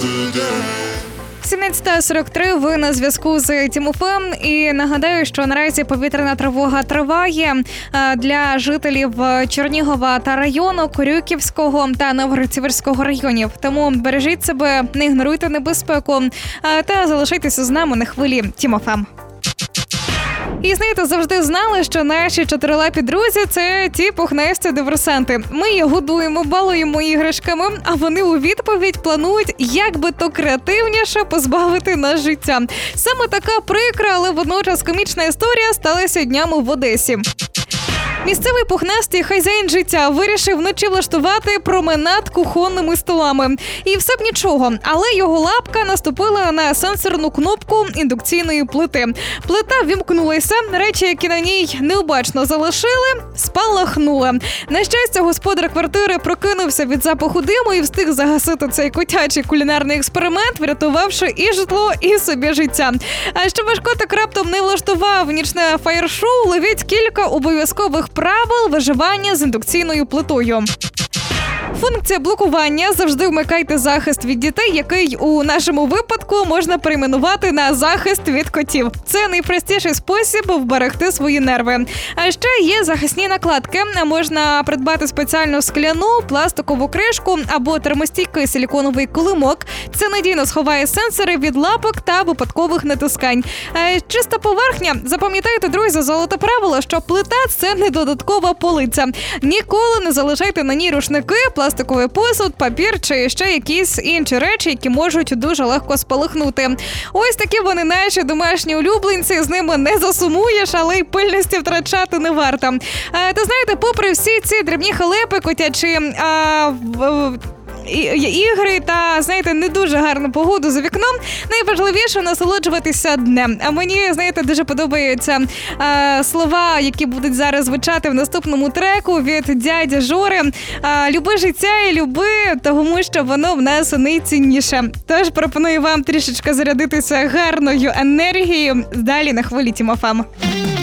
17:43, ви на зв'язку з Тім-ФМ. І нагадаю, що наразі повітряна тривога триває для жителів Чернігова та району, Корюківського та Новгород-Сіверського районів. Тому бережіть себе, не ігноруйте небезпеку та залишайтеся з нами на хвилі Тім-ФМ. І, знаєте, завжди знали, що наші чотирилапі друзі – це ті пухнасті диверсанти. Ми їх годуємо, балуємо іграшками, а вони у відповідь планують, як би то креативніше позбавити нас життя. Саме така прикра, але водночас комічна історія сталася днями в Одесі. Місцевий пухнастий хазяїн життя вирішив вночі влаштувати променад кухонними столами. І все б нічого, але його лапка наступила на сенсорну кнопку індукційної плити. Плита вімкнулася, речі, які на ній необачно залишили, спалахнули. На щастя, господар квартири прокинувся від запаху диму і встиг загасити цей котячий кулінарний експеримент, врятувавши і житло, і собі життя. А щоб ваш котик раптом не влаштував нічне фаєр-шоу, ловіть кілька обов'язкових правил виживання з індукційною плитою. Функція блокування. Завжди вмикайте захист від дітей, який у нашому випадку можна перейменувати на захист від котів. Це найпростіший спосіб вберегти свої нерви. А ще є захисні накладки. Можна придбати спеціальну скляну, пластикову кришку або термостійкий силіконовий килимок. Це надійно сховає сенсори від лапок та випадкових натискань. Чиста поверхня. Запам'ятайте, друзі, золоте правило, що плита – це не додаткова полиця. Ніколи не залишайте на ній рушники, пластиковий посуд, папір чи ще якісь інші речі, які можуть дуже легко спалахнути. Ось такі вони наші домашні улюбленці, з ними не засумуєш, але й пильності втрачати не варто. Та знаєте, попри всі ці дрібні халепи, котячі ігри та, знаєте, не дуже гарну погоду за вікном, найважливіше насолоджуватися днем. А мені, знаєте, дуже подобаються слова, які будуть зараз звучати в наступному треку від дяді Жори. Люби життя і люби, тому що воно в нас найцінніше. Тож пропоную вам трішечки зарядитися гарною енергією далі на хвилі Тім-ФМ.